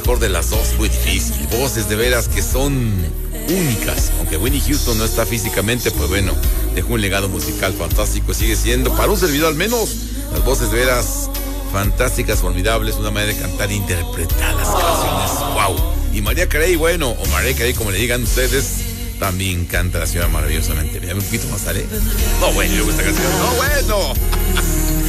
mejor de las dos, muy difícil. Voces de veras que son únicas. Aunque Whitney Houston no está físicamente, pues bueno, dejó un legado musical fantástico. Sigue siendo, para un servidor al menos, las voces de veras fantásticas, formidables, una manera de cantar e interpretar las canciones. ¡Wow! Y Mariah Carey, bueno, o Mariah Carey, como le digan ustedes, también canta la ciudad maravillosamente. Mira un poquito más, ¿sale? No, bueno, luego esta canción. No, bueno.